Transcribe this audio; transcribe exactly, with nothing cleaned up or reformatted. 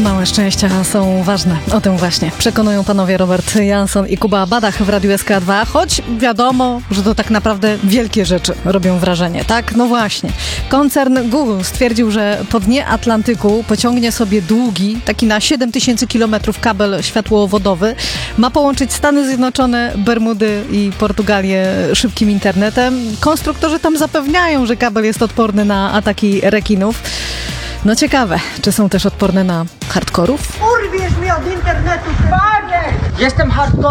Małe szczęścia są ważne. O tym właśnie przekonują panowie Robert Jansson i Kuba Badach w Radiu S K dwa, choć wiadomo, że to tak naprawdę wielkie rzeczy robią wrażenie, tak? No właśnie. Koncern Google stwierdził, że po dnie Atlantyku pociągnie sobie długi, taki na siedem tysięcy kilometrów kabel światłowodowy. Ma połączyć Stany Zjednoczone, Bermudy i Portugalię szybkim internetem. Konstruktorzy tam zapewniają, że kabel jest odporny na ataki rekinów. No ciekawe, czy są też odporne na hardkorów? Urwiesz mi od internetu, panie! Jestem hardcore.